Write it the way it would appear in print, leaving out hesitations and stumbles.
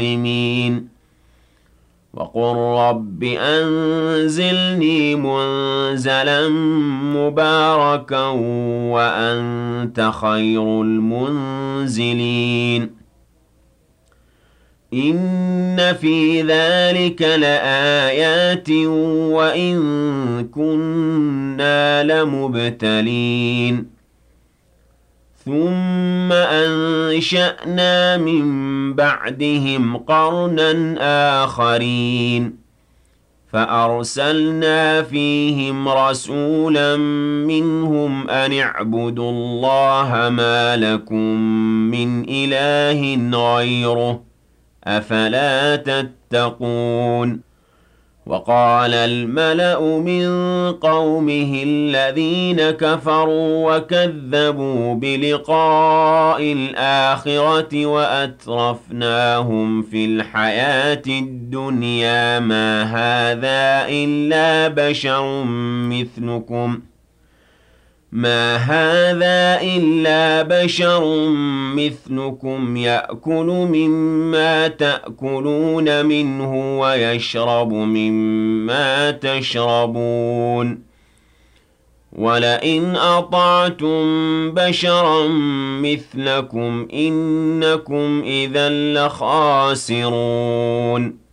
المسلمين وقل رب أنزلني منزلا مباركا وأنت خير المنزلين إن في ذلك لآيات وإن كنا لمبتلين ثم أنشأنا من بعدهم قرنا آخرين فأرسلنا فيهم رسولا منهم أن اعبدوا الله ما لكم من إله غيره أفلا تتقون وقال الملأ من قومه الذين كفروا وكذبوا بلقاء الآخرة وأترفناهم في الحياة الدنيا ما هذا إلا بشر مثلكم يأكل مما تأكلون منه ويشرب مما تشربون ولئن أطعتم بشرا مثلكم إنكم إذا لخاسرون